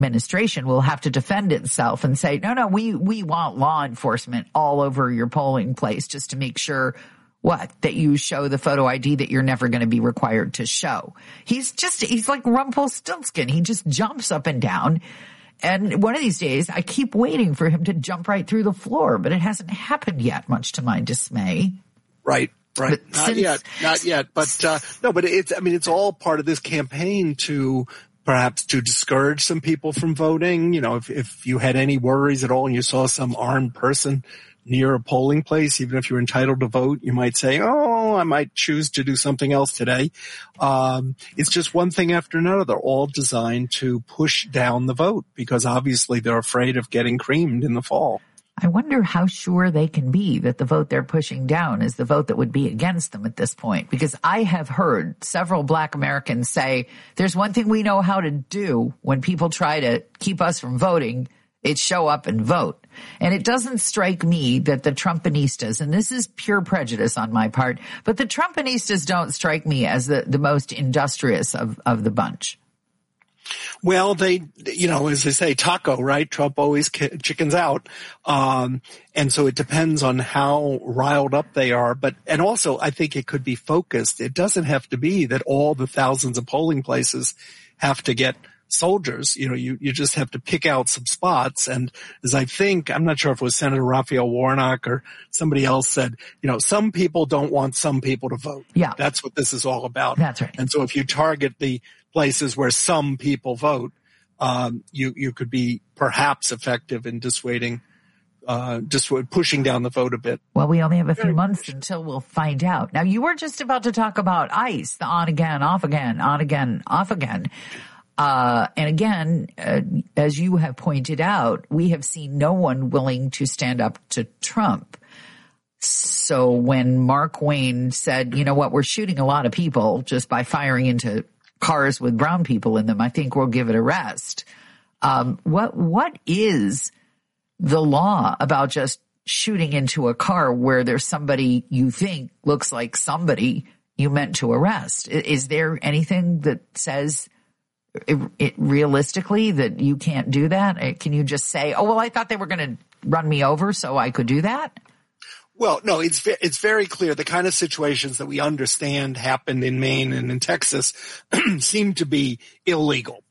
administration will have to defend itself and say, no, we want law enforcement all over your polling place just to make sure that you show the photo ID that you're never going to be required to show. He's like Rumpelstiltskin. He just jumps up and down. And one of these days, I keep waiting for him to jump right through the floor, but it hasn't happened yet, much to my dismay. Right. Not yet. But, no, but it's all part of this campaign to perhaps to discourage some people from voting. You know, if you had any worries at all and you saw some armed person near a polling place, even if you're entitled to vote, you might say, oh, I might choose to do something else today. It's just one thing after another. They're all designed to push down the vote because obviously they're afraid of getting creamed in the fall. I wonder how sure they can be that the vote they're pushing down is the vote that would be against them at this point. Because I have heard several Black Americans say, there's one thing we know how to do when people try to keep us from voting. It's show up and vote. And it doesn't strike me that the Trumpinistas, and this is pure prejudice on my part, but the Trumpinistas don't strike me as the most industrious of the bunch. Well, they, as they say, taco, right? Trump always chickens out. And so it depends on how riled up they are. And also I think it could be focused. It doesn't have to be that all the thousands of polling places have to get soldiers. You just have to pick out some spots. And as I'm not sure if it was Senator Raphael Warnock or somebody else said, some people don't want some people to vote. Yeah. That's what this is all about. That's right. And so if you target the places where some people vote, you could be perhaps effective in dissuading, pushing down the vote a bit. Well, we only have a few months until we'll find out. Now, you were just about to talk about ICE, the on again, off again, on again, off again. And again, as you have pointed out, we have seen no one willing to stand up to Trump. So when Mark Wayne said, you know what, we're shooting a lot of people just by firing into cars with brown people in them, I think we'll give it a rest. What is the law about just shooting into a car where there's somebody you think looks like somebody you meant to arrest? Is there anything that says it realistically that you can't do that? Can you just say, oh, well, I thought they were going to run me over so I could do that? Well, no, it's very clear. The kind of situations that we understand happened in Maine and in Texas seem to be illegal.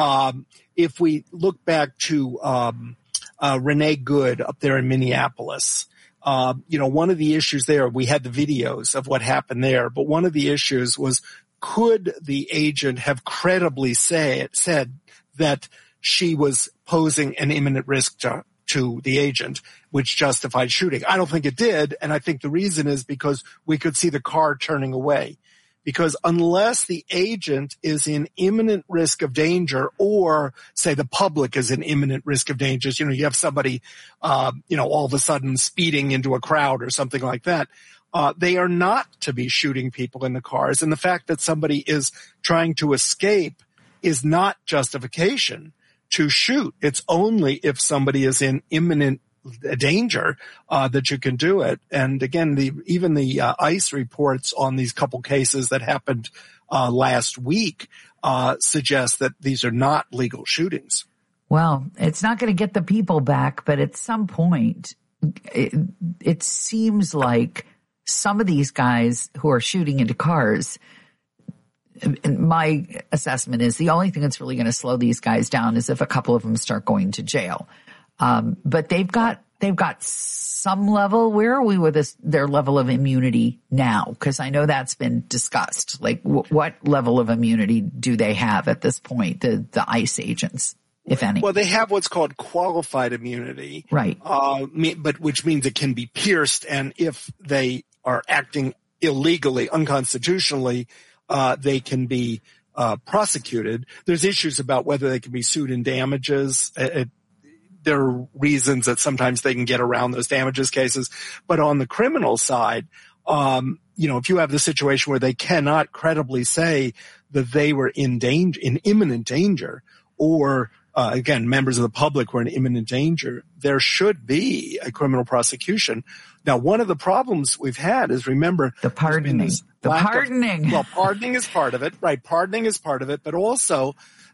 If we look back to Renee Good up there in Minneapolis, one of the issues there, we had the videos of what happened there, but one of the issues was, could the agent have credibly said that she was posing an imminent risk to the agent, which justified shooting? I don't think it did, and I think the reason is because we could see the car turning away. Because unless the agent is in imminent risk of danger, or say the public is in imminent risk of danger, you have somebody, all of a sudden speeding into a crowd or something like that, they are not to be shooting people in the cars. And the fact that somebody is trying to escape is not justification to shoot. It's only if somebody is in imminent danger that you can do it. And again, even the ICE reports on these couple cases that happened last week suggest that these are not legal shootings. Well, it's not going to get the people back, but at some point, it seems like some of these guys who are shooting into cars, my assessment is the only thing that's really going to slow these guys down is if a couple of them start going to jail. But they've got some level. Where are we with their level of immunity now? Because I know that's been discussed. Like, what level of immunity do they have at this point, the ICE agents, if any? Well, they have what's called qualified immunity. Right. But which means it can be pierced, and if they are acting illegally, unconstitutionally, they can be prosecuted. There's issues about whether they can be sued in damages. There are reasons that sometimes they can get around those damages cases. But on the criminal side, if you have the situation where they cannot credibly say that they were in imminent danger, or again, members of the public were in imminent danger, there should be a criminal prosecution. Now, one of the problems we've had is, remember, the pardoning. Pardoning is part of it, right? Pardoning is part of it, but also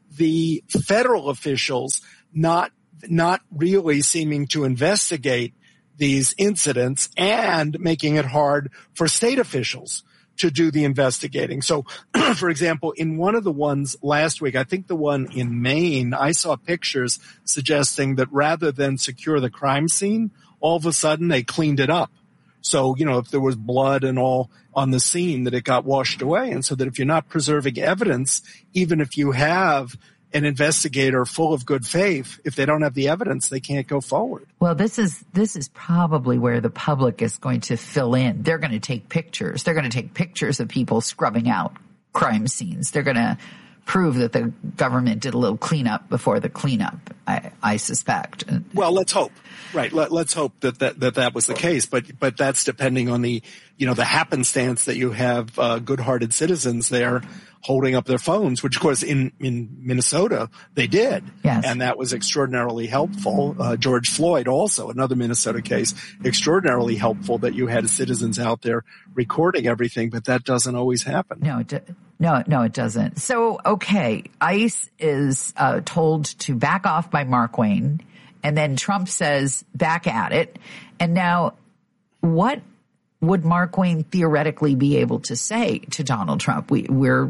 the federal officials not really seeming to investigate these incidents and making it hard for state officials to do the investigating. So, for example, in one of the ones last week, I think the one in Maine, I saw pictures suggesting that rather than secure the crime scene, all of a sudden they cleaned it up. So, if there was blood and all on the scene, that it got washed away. And so that if you're not preserving evidence, even if you have an investigator full of good faith, if they don't have the evidence, they can't go forward. Well, this is probably where the public is going to fill in. They're going to take pictures. They're going to take pictures of people scrubbing out crime scenes. They're going to prove that the government did a little cleanup before the cleanup, I suspect. Well, let's hope. Right. Let's hope that was the case. But that's depending on the happenstance that you have good-hearted citizens there holding up their phones, which of course in Minnesota they did. Yes. And that was extraordinarily helpful. George Floyd also, another Minnesota case, extraordinarily helpful that you had citizens out there recording everything, but that doesn't always happen. No, it doesn't. So, okay, ICE is told to back off by Mark Wayne, and then Trump says back at it. And now, what would Mark Wayne theoretically be able to say to Donald Trump? We're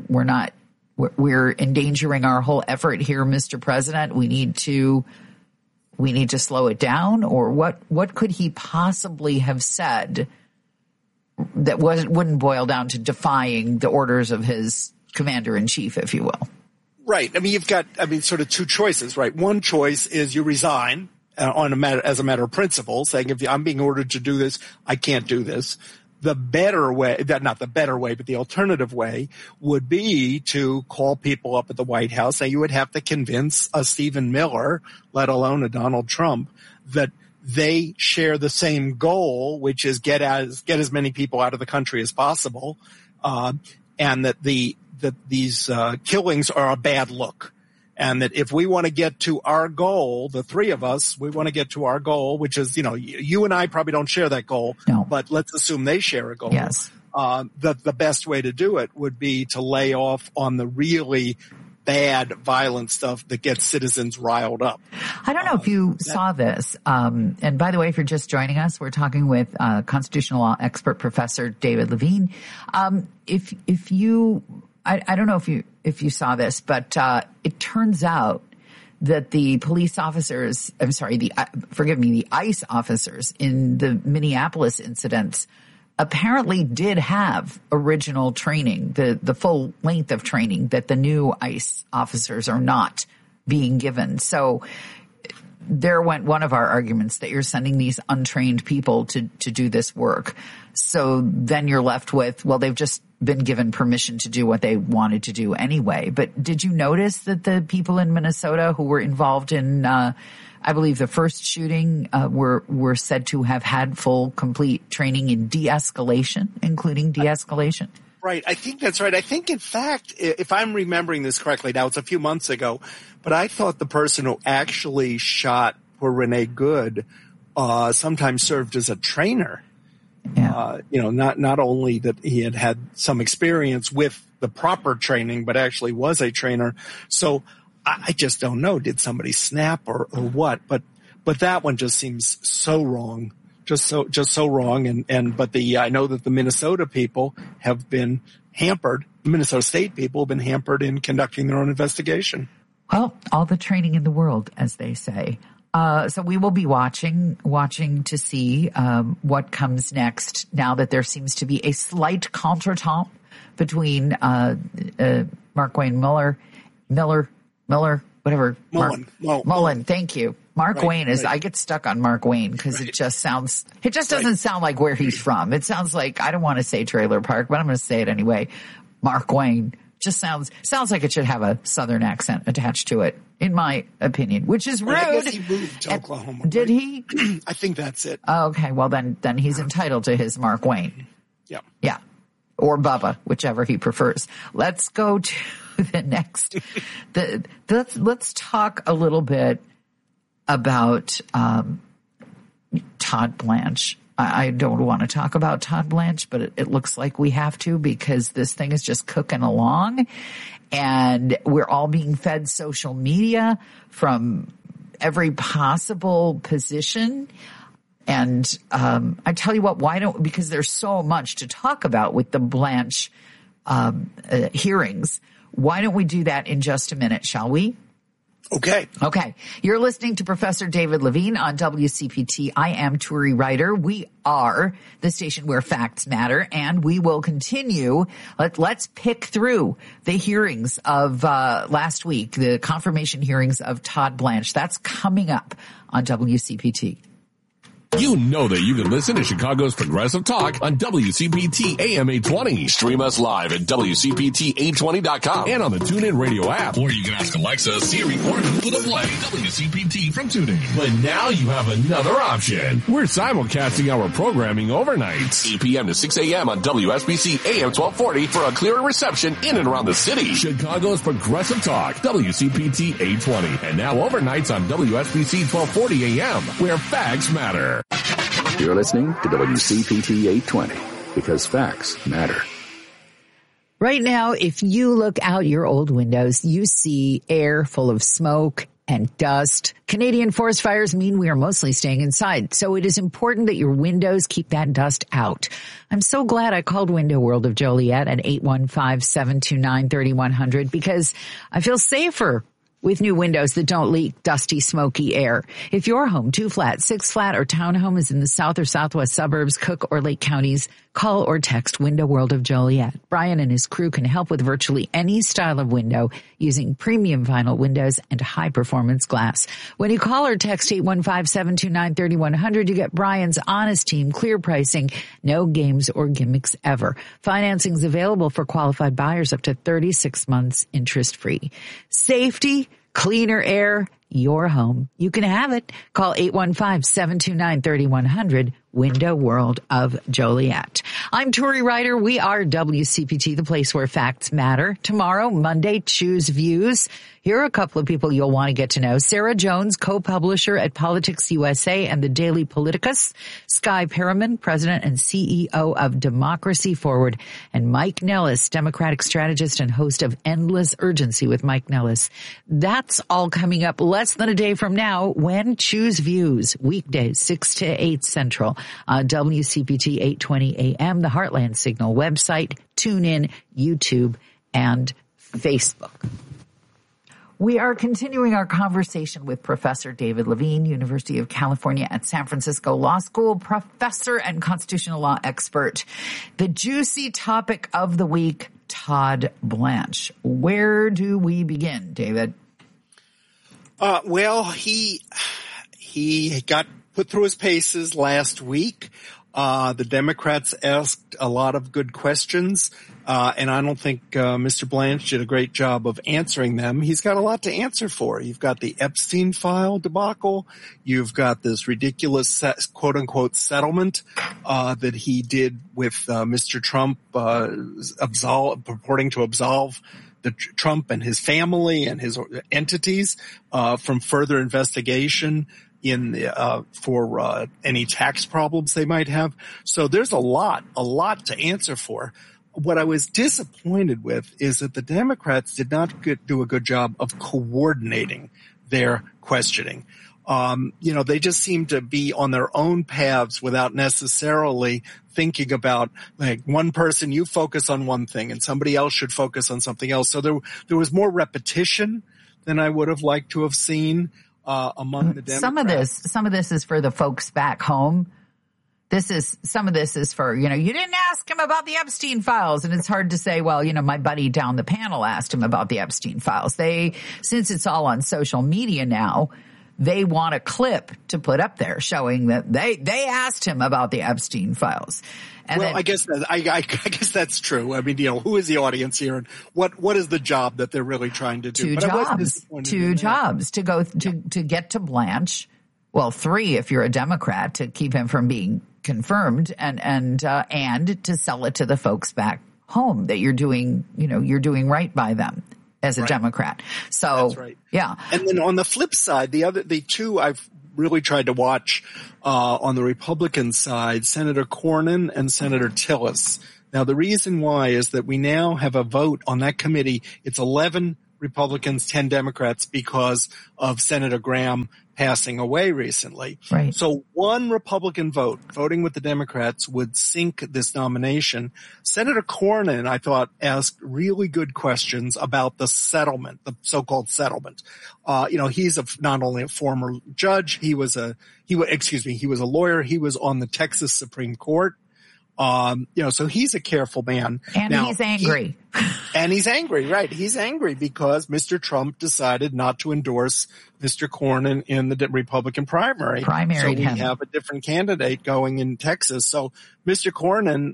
endangering our whole effort here, Mr. President. We need to slow it down, or what could he possibly have said that wouldn't boil down to defying the orders of his commander in chief, if you will? Right. I mean, you've got, sort of two choices, right? One choice is you resign as a matter of principle, saying if I'm being ordered to do this, I can't do this. The better way, not the better way, but the alternative way would be to call people up at the White House. And you would have to convince a Stephen Miller, let alone a Donald Trump, that they share the same goal, which is get as many people out of the country as possible, and that these killings are a bad look. And that if we want to get to our goal, the three of us, we want to get to our goal, which is, you and I probably don't share that goal, no. But let's assume they share a goal. Yes. The best way to do it would be to lay off on the really bad, violent stuff that gets citizens riled up. I don't know if you saw this. And by the way, if you're just joining us, we're talking with constitutional law expert Professor David Levine. If you don't know if you saw this, but it turns out that the police officers, the ICE officers in the Minneapolis incidents apparently did have original training, the full length of training that the new ICE officers are not being given. So there went one of our arguments, that you're sending these untrained people to do this work. So then you're left with, well, they've just been given permission to do what they wanted to do anyway. But did you notice that the people in Minnesota who were involved in, I believe the first shooting, were said to have had full, complete training in de-escalation, including de-escalation? Right. I think that's right. I think, in fact, if I'm remembering this correctly, now it's a few months ago, but I thought the person who actually shot poor Renee Good sometimes served as a trainer. Yeah. Not only that he had some experience with the proper training, but actually was a trainer. So I just don't know. Did somebody snap or what? But that one just seems so wrong. Just so wrong. But I know that the Minnesota people have been hampered. The Minnesota State people have been hampered in conducting their own investigation. Well, all the training in the world, as they say. So we will be watching to see what comes next, now that there seems to be a slight contretemps between Mark Wayne Miller, whatever. Mullen, thank you. Mark Wayne is, I get stuck on Mark Wayne because it just doesn't sound like where he's from. It sounds like, I don't want to say Trailer Park, but I'm going to say it anyway. Mark Wayne just sounds like it should have a Southern accent attached to it, in my opinion, which is rude. I guess he moved to Oklahoma. Did he? I think that's it. Okay, well then he's entitled to his Mark Wayne. Yeah. Yeah. Or Bubba, whichever he prefers. Let's go to the next. Let's talk a little bit about Todd Blanche. I don't want to talk about Todd Blanche, but it looks like we have to, because this thing is just cooking along, and we're all being fed social media from every possible position. And I tell you what, because there's so much to talk about with the Blanche hearings. Why don't we do that in just a minute, shall we? Okay. You're listening to Professor David Levine on WCPT. I am Turi Ryder. We are the station where facts matter, and we will continue. Let's pick through the hearings of last week, the confirmation hearings of Todd Blanche. That's coming up on WCPT. You know that you can listen to Chicago's Progressive Talk on WCPT AM 820. Stream us live at WCPT820.com and on the TuneIn Radio app. Or you can ask Alexa, Siri, or Google to play WCPT from TuneIn. But now you have another option. We're simulcasting our programming overnight. 8 p.m. to 6 a.m. on WSBC AM 1240 for a clearer reception in and around the city. Chicago's Progressive Talk, WCPT 820. And now overnights on WSBC 1240 AM, where facts matter. You're listening to WCPT 820, because facts matter. Right now, if you look out your old windows, you see air full of smoke and dust. Canadian forest fires mean we are mostly staying inside, so it is important that your windows keep that dust out. I'm so glad I called Window World of Joliet at 815-729-3100, because I feel safer with new windows that don't leak dusty, smoky air. If your home, 2-flat, 6-flat, or townhome is in the south or southwest suburbs, Cook or Lake counties, call or text Window World of Joliet. Brian and his crew can help with virtually any style of window using premium vinyl windows and high-performance glass. When you call or text 815-729-3100, you get Brian's honest team, clear pricing, no games or gimmicks ever. Financing is available for qualified buyers up to 36 months interest-free. Safety, cleaner air, your home. You can have it. Call 815-729-3100, Window World of Joliet. I'm Turi Ryder. We are WCPT, the place where facts matter. Tomorrow, Monday, Choose Views. Here are a couple of people you'll want to get to know. Sarah Jones, co-publisher at Politics USA and the Daily Politicus. Skye Perriman, president and CEO of Democracy Forward. And Mike Nellis, Democratic strategist and host of Endless Urgency with Mike Nellis. That's all coming up less than a day from now when Choose Views, weekdays 6 to 8 Central on WCPT 820 AM, the Heartland Signal website, TuneIn, YouTube, and Facebook. We are continuing our conversation with Professor David Levine, University of California at San Francisco Law School, professor and constitutional law expert. The juicy topic of the week, Todd Blanche. Where do we begin, David? Well, he got put through his paces last week. The Democrats asked a lot of good questions, and I don't think Mr. Blanche did a great job of answering them. He's got a lot to answer for. You've got the Epstein file debacle. You've got this ridiculous quote-unquote settlement that he did with Mr. Trump purporting to absolve Trump and his family and his entities from further investigation for any tax problems they might have. So there's a lot to answer for. What I was disappointed with is that the Democrats did not do a good job of coordinating their questioning. They just seem to be on their own paths without necessarily thinking about, like, one person, you focus on one thing and somebody else should focus on something else. So there was more repetition than I would have liked to have seen among the Democrats. Some of this is for the folks back home. Some of this is for, you didn't ask him about the Epstein files. And it's hard to say, well, my buddy down the panel asked him about the Epstein files. Since it's all on social media now, they want a clip to put up there showing that they asked him about the Epstein files. And I guess that's true. I mean, who is the audience here, and what is the job that they're really trying to do? Two jobs to go to get to Blanche. Well, 3 if you're a Democrat, to keep him from being confirmed, and to sell it to the folks back home that you're doing right by them as a Democrat. So that's right. Yeah. And then on the flip side, the two I've really tried to watch on the Republican side, Senator Cornyn and Senator Tillis. Now, the reason why is that we now have a vote on that committee. It's 11 Republicans, 10 Democrats because of Senator Graham passing away recently. Right. So one Republican voting with the Democrats would sink this nomination. Senator Cornyn, I thought, asked really good questions about the settlement, the so-called settlement. He's not only a former judge, he was a lawyer. He was on the Texas Supreme Court. So he's a careful man. And now, he's angry. And he's angry, right. He's angry because Mr. Trump decided not to endorse Mr. Cornyn in the Republican primary. So we have a different candidate going in Texas. So Mr. Cornyn,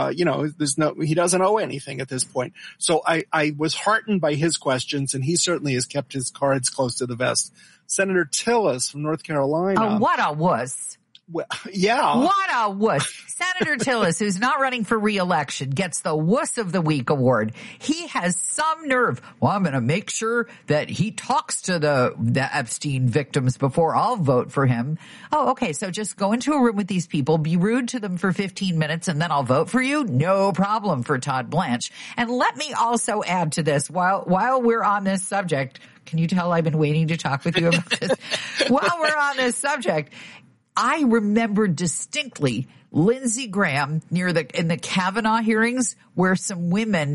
he doesn't owe anything at this point. So I was heartened by his questions, and he certainly has kept his cards close to the vest. Senator Tillis from North Carolina. Oh, what a wuss. Well, yeah. What a wuss. Senator Tillis, who's not running for re-election, gets the Wuss of the Week award. He has some nerve. Well, I'm going to make sure that he talks to the Epstein victims before I'll vote for him. Oh, okay. So just go into a room with these people, be rude to them for 15 minutes, and then I'll vote for you? No problem for Todd Blanche. And let me also add to this, while we're on this subject, can you tell I've been waiting to talk with you about this? While we're on this subject, I remember distinctly Lindsey Graham in the Kavanaugh hearings where some women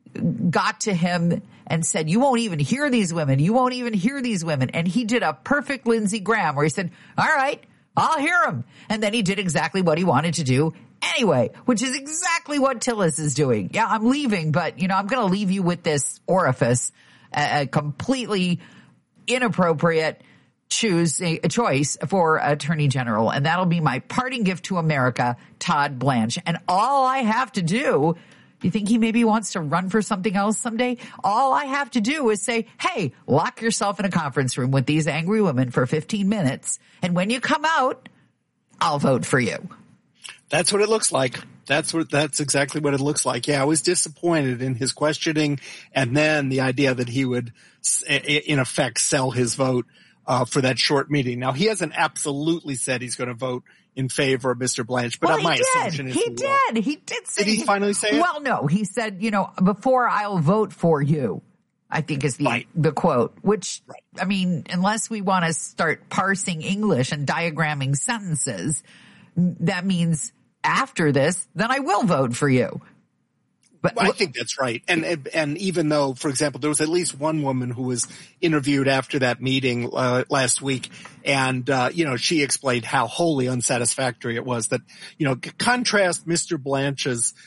got to him and said, you won't even hear these women. You won't even hear these women. And he did a perfect Lindsey Graham where he said, all right, I'll hear them. And then he did exactly what he wanted to do anyway, which is exactly what Tillis is doing. Yeah, I'm leaving, but I'm going to leave you with this orifice, a completely inappropriate choice for Attorney General. And that'll be my parting gift to America, Todd Blanche. And all I have to do, you think he maybe wants to run for something else someday? All I have to do is say, hey, lock yourself in a conference room with these angry women for 15 minutes. And when you come out, I'll vote for you. That's what it looks like. That's exactly what it looks like. Yeah, I was disappointed in his questioning, and then the idea that he would, in effect, sell his vote for that short meeting. Now, he hasn't absolutely said he's going to vote in favor of Mr. Blanche, but my assumption is he did say. Did he finally say it? Well, no, he said, before I'll vote for you, I think is the quote, which, right. I mean, unless we want to start parsing English and diagramming sentences, that means after this, then I will vote for you. But I think that's right. And even though, for example, there was at least one woman who was interviewed after that meeting last week, and she explained how wholly unsatisfactory it was that, contrast Mr. Blanche's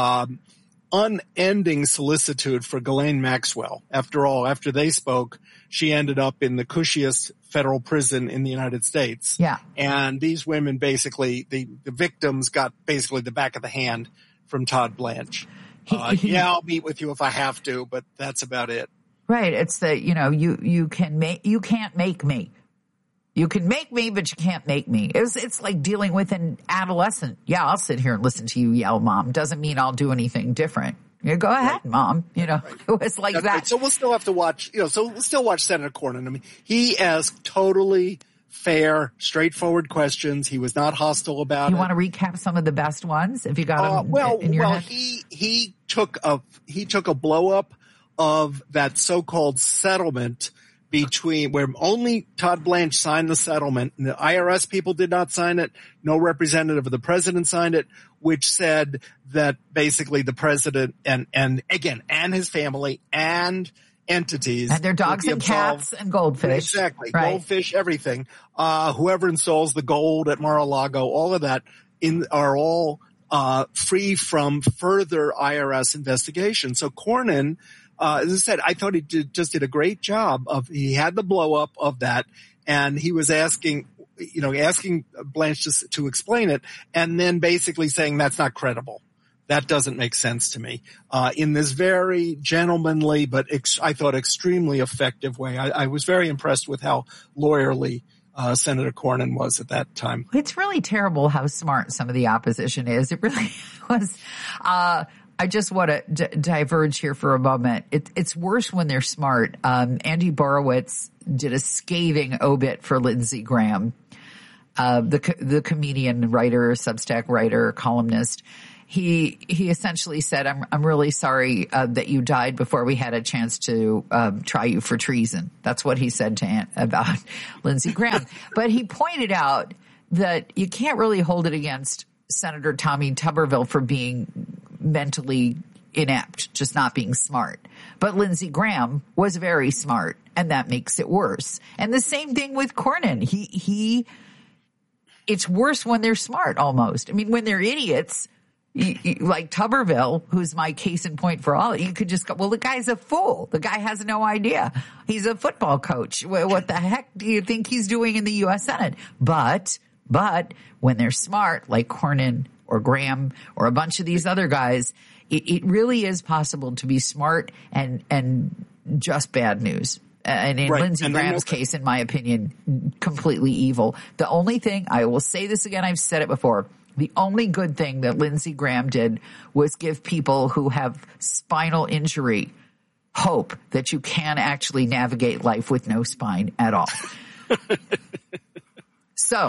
unending solicitude for Ghislaine Maxwell. After all, after they spoke, she ended up in the cushiest federal prison in the United States. Yeah. And these women basically, the victims got basically the back of the hand from Todd Blanche. I'll meet with you if I have to, but that's about it. Right. It's that, you can't make me. You can make me, but you can't make me. It's like dealing with an adolescent. Yeah, I'll sit here and listen to you yell, Mom. Doesn't mean I'll do anything different. Go ahead, right. Mom. Right. It was like that's that. Right. So we'll still have to watch, so we'll still watch Senator Cornyn. I mean, he asked totally fair, straightforward questions. He was not hostile about it. You want to recap some of the best ones if you got them in your head? He took a blow up of that so-called settlement where only Todd Blanche signed the settlement, and the IRS people did not sign it. No representative of the president signed it, which said that basically the president and his family and entities and their dogs and cats and goldfish. Exactly. Right. Goldfish, everything. Whoever installs the gold at Mar-a-Lago, all of that are all free from further IRS investigation. So Cornyn, as I said, I thought he just did a great job he had the blow up of that, and he was asking Blanche to explain it, and then basically saying that's not credible. That doesn't make sense to me. In this very gentlemanly, but I thought extremely effective way. I was very impressed with how lawyerly Senator Cornyn was at that time. It's really terrible how smart some of the opposition is. It really was. I just want to diverge here for a moment. It's worse when they're smart. Andy Borowitz did a scathing obit for Lindsey Graham, the comedian, writer, Substack writer, columnist, he essentially said, I'm really sorry that you died before we had a chance to try you for treason. That's what he said about Lindsey Graham. But he pointed out that you can't really hold it against Senator Tommy Tuberville for being mentally inept, just not being smart. But Lindsey Graham was very smart, and that makes it worse. And the same thing with Cornyn. It's worse when they're smart almost. I mean, when they're idiots, like Tuberville, who's my case in point for all, you could just go, well, the guy's a fool. The guy has no idea. He's a football coach. What the heck do you think he's doing in the U.S. Senate? But when they're smart, like Cornyn or Graham or a bunch of these other guys, it really is possible to be smart and just bad news. And in Lindsey Graham's case, in my opinion, completely evil. The only thing, I will say this again, I've said it before, the only good thing that Lindsey Graham did was give people who have spinal injury hope that you can actually navigate life with no spine at all. So,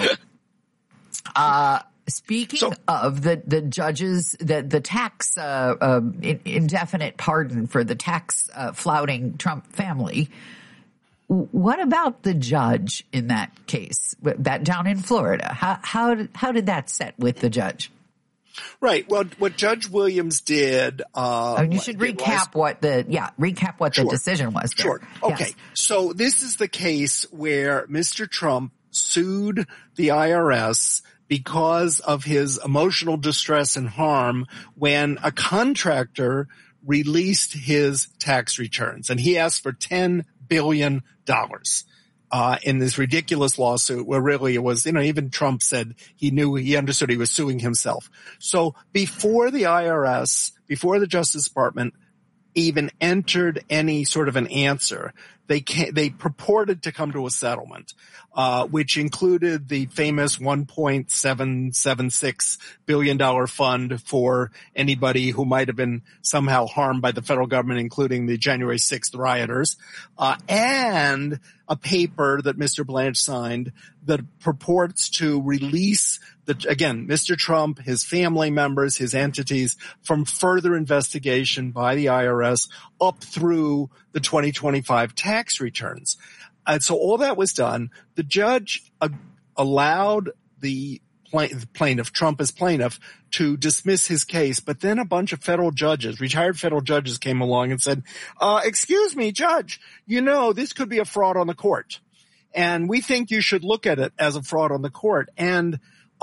speaking of the judges, the tax indefinite pardon for the tax flouting Trump family, what about the judge in that case, that down in Florida? How did that set with the judge? Right. Well, what Judge Williams did. You should recap what the decision was there. Sure. Okay. Yes. So this is the case where Mr. Trump sued the IRS because of his emotional distress and harm when a contractor released his tax returns, and he asked for $10 billion in this ridiculous lawsuit where really it was, even Trump said he understood he was suing himself. So before the IRS, before the Justice Department even entered any sort of an answer, they purported to come to a settlement, which included the famous $1.776 billion fund for anybody who might have been somehow harmed by the federal government, including the January 6th rioters, and a paper that Mr. Blanche signed that purports to release Mr. Trump, his family members, his entities from further investigation by the IRS up through the 2025 tax returns. And so all that was done. The judge allowed the plaintiff, Trump as plaintiff, to dismiss his case, but then a bunch of retired federal judges came along and said, excuse me, Judge, this could be a fraud on the court. And we think you should look at it as a fraud on the court. And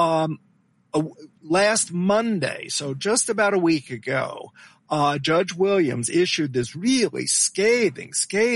last Monday, so just about a week ago, Judge Williams issued this really scathing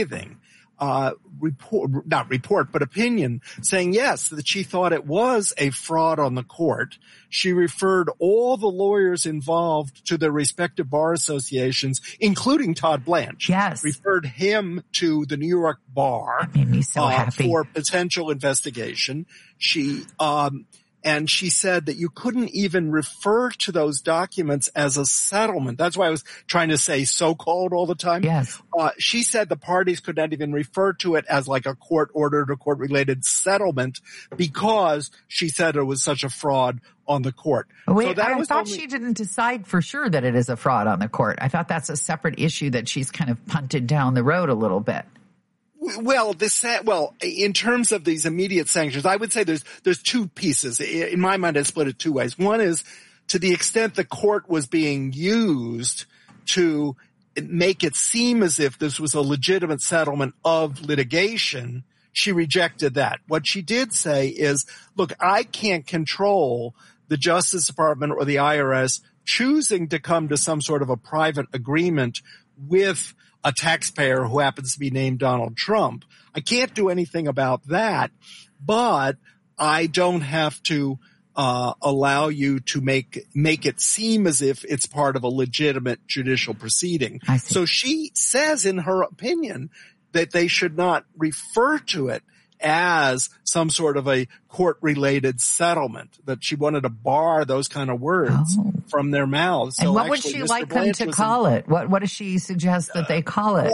opinion saying, yes, that she thought it was a fraud on the court. She referred all the lawyers involved to their respective bar associations, including Todd Blanche. Yes. Referred him to the New York bar. That made me so happy. For potential investigation. And she said that you couldn't even refer to those documents as a settlement. That's why I was trying to say so-called all the time. Yes. She said the parties could not even refer to it as like a court-ordered or court-related settlement because she said it was such a fraud on the court. Wait, I thought she didn't decide for sure that it is a fraud on the court. I thought that's a separate issue that she's kind of punted down the road a little bit. Well, in terms of these immediate sanctions, I would say there's two pieces. In my mind, I split it two ways. One is to the extent the court was being used to make it seem as if this was a legitimate settlement of litigation, she rejected that. What she did say is, look, I can't control the Justice Department or the IRS choosing to come to some sort of a private agreement with a taxpayer who happens to be named Donald Trump. I can't do anything about that, but I don't have to allow you to make it seem as if it's part of a legitimate judicial proceeding. So she says in her opinion that they should not refer to it as some sort of a court-related settlement, that she wanted to bar those kind of words from their mouths. And so what would she like them to call it? What does she suggest that they call it? Well,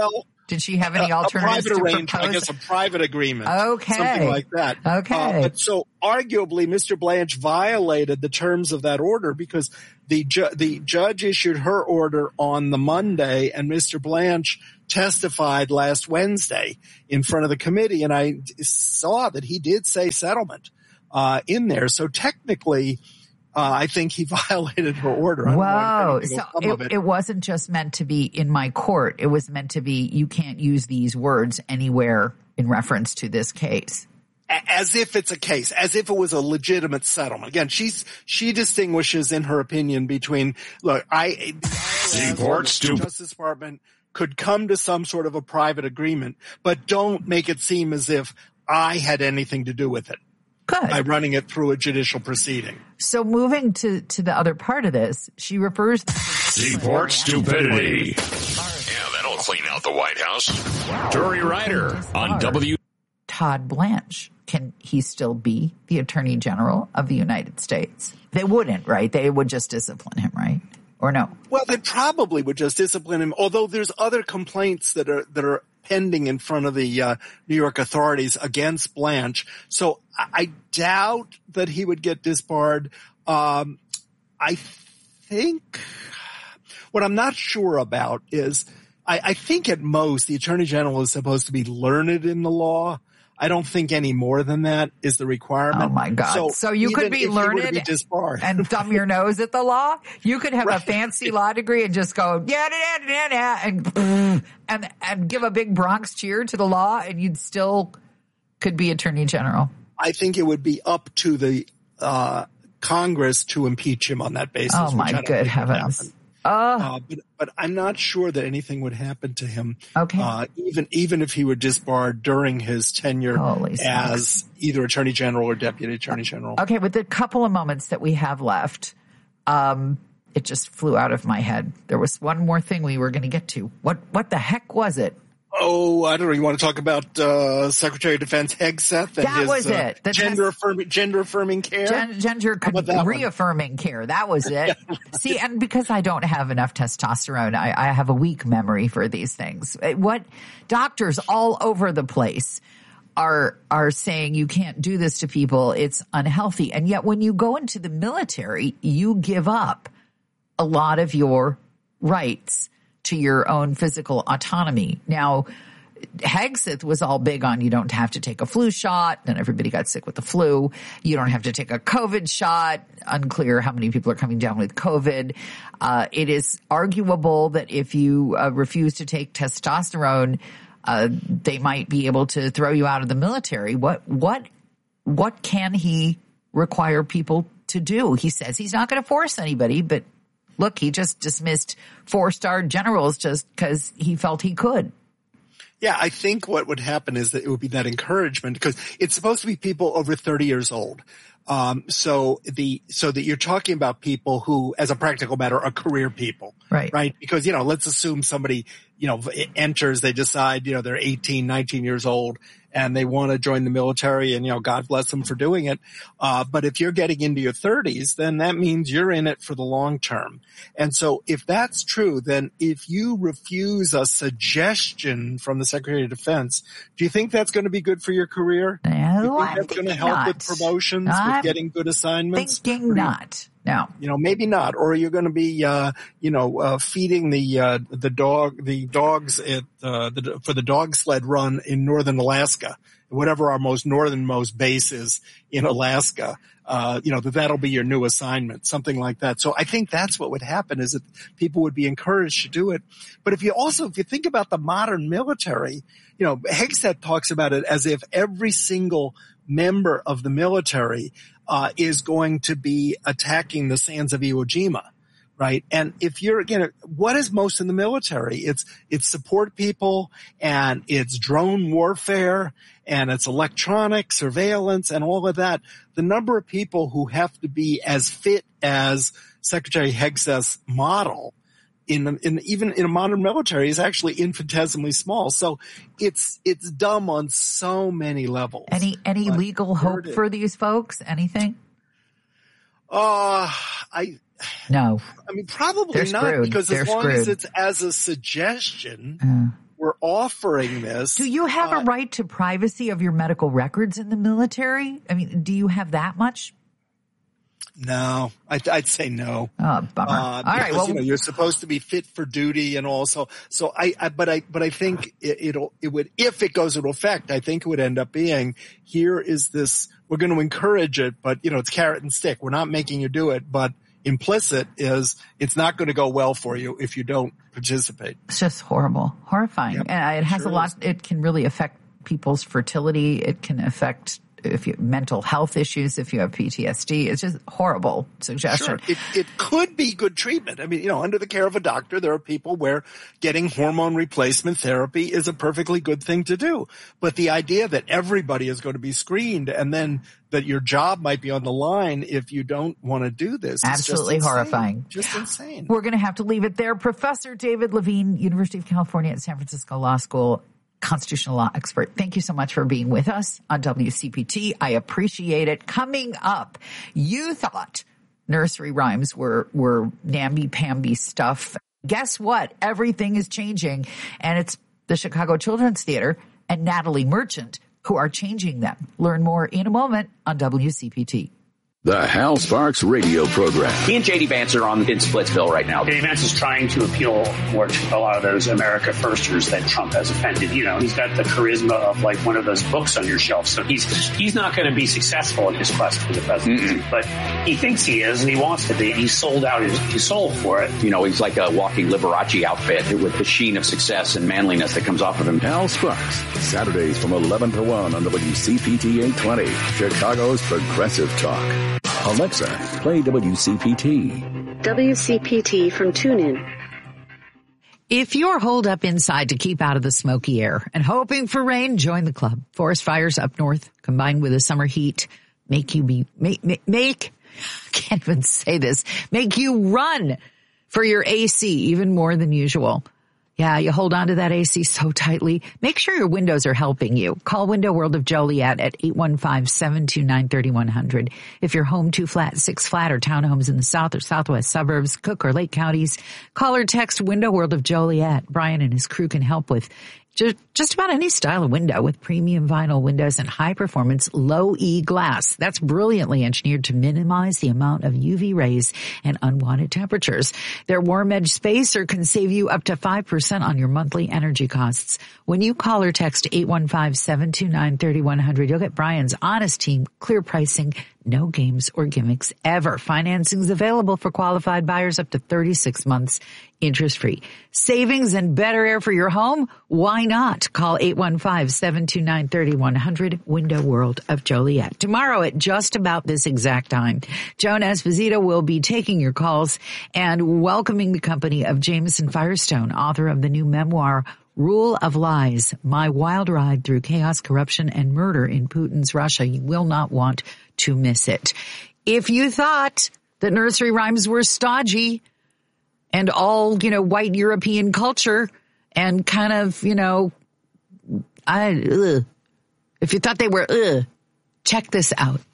Did she have any alternatives to propose? I guess a private agreement. Okay. Something like that. Okay. But so arguably, Mr. Blanche violated the terms of that order because the judge issued her order on the Monday, and Mr. Blanche testified last Wednesday in front of the committee, and I saw that he did say settlement in there. So technically, I think he violated her order. Whoa. So it wasn't just meant to be in my court. It was meant to be, you can't use these words anywhere in reference to this case. As if it's a case, as if it was a legitimate settlement. Again, she distinguishes in her opinion between, look, Justice Department could come to some sort of a private agreement, but don't make it seem as if I had anything to do with it. Good. By running it through a judicial proceeding. So moving to the other part of this, she refers to Seaport stupidity. Yeah, that'll clean out the White House. Turi Ryder on W. Todd Blanche. Can he still be the Attorney General of the United States? They wouldn't, right? They would just discipline him, right? Or no? Well, they probably would just discipline him, although there's other complaints that are pending in front of the New York authorities against Blanche. So I doubt that he would get disbarred. I think what I'm not sure about is I think at most the Attorney General is supposed to be learned in the law. I don't think any more than that is the requirement. Oh my God. So you could be learned and thumb your nose at the law. You could have a fancy law degree and just go, and give a big Bronx cheer to the law, and you'd still could be Attorney General. I think it would be up to the Congress to impeach him on that basis. Oh my good heavens. But I'm not sure that anything would happen to him. Okay. Even if he were disbarred during his tenure as either Attorney General or Deputy Attorney General. Okay, with the couple of moments that we have left, it just flew out of my head. There was one more thing we were going to get to. What the heck was it? Oh, I don't know. You want to talk about Secretary of Defense Hegseth and that was it. Gender affirming care? Gender reaffirming care. That was it. See, and because I don't have enough testosterone, I have a weak memory for these things. What doctors all over the place are saying, you can't do this to people. It's unhealthy. And yet when you go into the military, you give up a lot of your rights to your own physical autonomy. Now, Hegseth was all big on you don't have to take a flu shot. Then everybody got sick with the flu. You don't have to take a COVID shot. Unclear how many people are coming down with COVID. It is arguable that if you refuse to take testosterone, they might be able to throw you out of the military. What can he require people to do? He says he's not going to force anybody, but look, he just dismissed 4-star generals just because he felt he could. Yeah, I think what would happen is that it would be that encouragement because it's supposed to be people over 30 years old. So that you're talking about people who, as a practical matter, are career people. Right? Because, let's assume somebody, enters, they decide, they're 18, 19 years old and they want to join the military and, God bless them for doing it. But if you're getting into your 30s, then that means you're in it for the long term. And so if that's true, then if you refuse a suggestion from the Secretary of Defense, do you think that's going to be good for your career? No, do you think that's going to help with promotions, with getting good assignments? Thinking not. No. Maybe not. Or you're going to be, feeding the dogs for the dog sled run in northern Alaska, whatever our most northernmost base is in Alaska. That'll be your new assignment, something like that. So I think that's what would happen is that people would be encouraged to do it. But if you think about the modern military, Hegseth talks about it as if every single member of the military is going to be attacking the sands of Iwo Jima, right? And if you're, what is most in the military? It's support people and it's drone warfare and it's electronic surveillance and all of that. The number of people who have to be as fit as Secretary Hegseth's model even in a modern military is actually infinitesimally small. So it's dumb on so many levels. Any legal hope for these folks? Anything? No. I mean, probably They're not screwed. because as long as it's as a suggestion, we're offering this. Do you have a right to privacy of your medical records in the military? I mean, do you have that much? No, I'd say no. Oh, bummer. All right. Well, you're supposed to be fit for duty and also, but I think it would, if it goes into effect, I think it would end up being, here is this, we're going to encourage it, but it's carrot and stick. We're not making you do it, but implicit is it's not going to go well for you if you don't participate. It's just horrible, horrifying. Yep. And it has it can really affect people's fertility. It can affect mental health issues if you have PTSD. It's just horrible suggestion. Sure. It could be good treatment. I mean, under the care of a doctor, there are people where getting hormone replacement therapy is a perfectly good thing to do. But the idea that everybody is going to be screened and then that your job might be on the line if you don't want to do this. Absolutely just horrifying. Just insane. We're going to have to leave it there. Professor David Levine, University of California at San Francisco Law School, constitutional law expert. Thank you so much for being with us on WCPT. I appreciate it. Coming up, you thought nursery rhymes were namby-pamby stuff. Guess what? Everything is changing, and it's the Chicago Children's Theater and Natalie Merchant who are changing them. Learn more in a moment on WCPT. The Hal Sparks radio program. He and J.D. Vance are in Splitsville right now. J.D. Vance is trying to appeal more to a lot of those America Firsters that Trump has offended. He's got the charisma of like one of those books on your shelf. So he's not going to be successful in his quest for the presidency. But he thinks he is, and he wants to be. He sold out his soul for it. He's like a walking Liberace outfit with the sheen of success and manliness that comes off of him. Hal Sparks, Saturdays from 11 to 1 on WCPT 820, Chicago's Progressive Talk. Alexa, play WCPT. WCPT from TuneIn. If you're holed up inside to keep out of the smoky air and hoping for rain, join the club. Forest fires up north combined with the summer heat make you can't even say this, make you run for your AC even more than usual. Yeah, you hold on to that AC so tightly. Make sure your windows are helping you. Call Window World of Joliet at 815-729-3100. If you're home 2 flat, 6 flat, or townhomes in the south or southwest suburbs, Cook or Lake counties, call or text Window World of Joliet. Brian and his crew can help with just about any style of window with premium vinyl windows and high-performance low-E glass. That's brilliantly engineered to minimize the amount of UV rays and unwanted temperatures. Their Warm Edge spacer can save you up to 5% on your monthly energy costs. When you call or text 815-729-3100, you'll get Brian's honest team, clear pricing, no games or gimmicks ever. Financing is available for qualified buyers up to 36 months, interest-free. Savings and better air for your home? Why not? Call 815-729-3100, Window World of Joliet. Tomorrow at just about this exact time, Joan Esposito will be taking your calls and welcoming the company of Jameson Firestone, author of the new memoir, Rule of Lies, My Wild Ride Through Chaos, Corruption, and Murder in Putin's Russia. You will not want to miss it. If you thought that nursery rhymes were stodgy and all, white European culture and kind of, if you thought they were, check this out.